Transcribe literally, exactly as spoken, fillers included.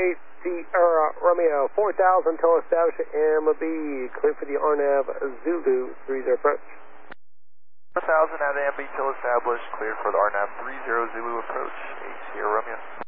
eight Sierra Romeo four thousand till established at M B, clear for the R N A V Zulu three zero approach. four thousand at M B till established, clear for the R N A V three zero Zulu approach, eight Sierra Romeo.